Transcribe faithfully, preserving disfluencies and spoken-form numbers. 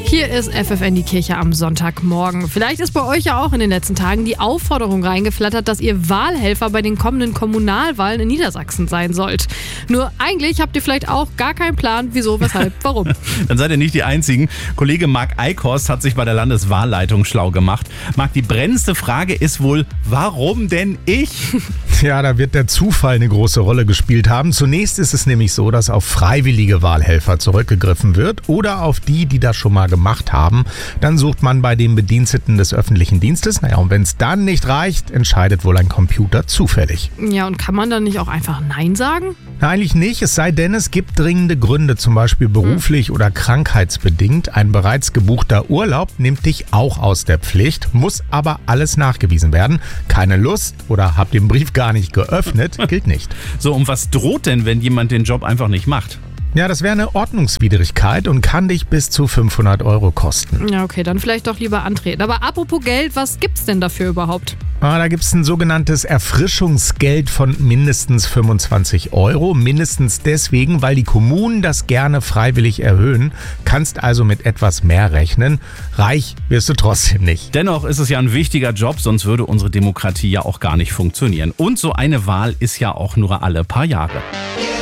Hier ist F F N, die Kirche am Sonntagmorgen. Vielleicht ist bei euch ja auch in den letzten Tagen die Aufforderung reingeflattert, dass ihr Wahlhelfer bei den kommenden Kommunalwahlen in Niedersachsen sein sollt. Nur eigentlich habt ihr vielleicht auch gar keinen Plan, wieso, weshalb, warum. Dann seid ihr nicht die Einzigen. Kollege Marc Eichhorst hat sich bei der Landeswahlleitung schlau gemacht. Marc, die brennendste Frage ist wohl, warum denn ich? Ja, da wird der Zufall eine große Rolle gespielt haben. Zunächst ist es nämlich so, dass auf freiwillige Wahlhelfer zurückgegriffen wird oder auf die, die das schon mal gemacht haben. Dann sucht man bei den Bediensteten des öffentlichen Dienstes. Naja, und wenn es dann nicht reicht, entscheidet wohl ein Computer zufällig. Ja, und kann man dann nicht auch einfach Nein sagen? Na, eigentlich nicht, es sei denn, es gibt dringende Gründe, zum Beispiel beruflich hm. oder krankheitsbedingt. Ein bereits gebuchter Urlaub nimmt dich auch aus der Pflicht, muss aber alles nachgewiesen werden. Keine Lust oder habt den Brief gar nicht geöffnet, gilt nicht. So, und was droht denn, wenn jemand den Job einfach nicht macht? Ja, das wäre eine Ordnungswidrigkeit und kann dich bis zu fünfhundert Euro kosten. Ja, okay, dann vielleicht doch lieber antreten. Aber apropos Geld, was gibt's denn dafür überhaupt? Ah, da gibt es ein sogenanntes Erfrischungsgeld von mindestens fünfundzwanzig Euro. Mindestens deswegen, weil die Kommunen das gerne freiwillig erhöhen. Kannst also mit etwas mehr rechnen. Reich wirst du trotzdem nicht. Dennoch ist es ja ein wichtiger Job, sonst würde unsere Demokratie ja auch gar nicht funktionieren. Und so eine Wahl ist ja auch nur alle paar Jahre.